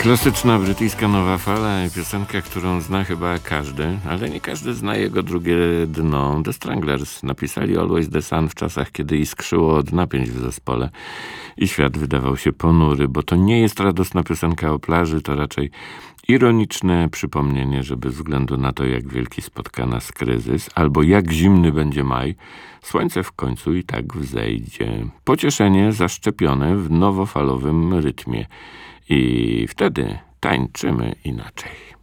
Klasyczna brytyjska nowa fala, piosenka, którą zna chyba każdy, ale nie każdy zna jego drugie dno. The Stranglers napisali Always the Sun w czasach, kiedy iskrzyło od napięć w zespole i świat wydawał się ponury, bo to nie jest radosna piosenka o plaży, to raczej ironiczne przypomnienie, że bez względu na to, jak wielki spotka nas kryzys, albo jak zimny będzie maj, słońce w końcu i tak wzejdzie. Pocieszenie zaszczepione w nowofalowym rytmie. I wtedy tańczymy inaczej.